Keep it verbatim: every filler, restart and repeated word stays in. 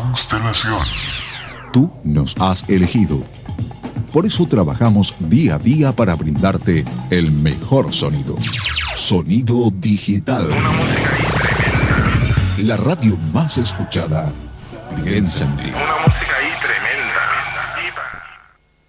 Constelación. Tú nos has elegido. Por eso trabajamos día a día para brindarte el mejor sonido. Sonido digital. Una música tremenda. La radio más escuchada. Piensa en ti. Una música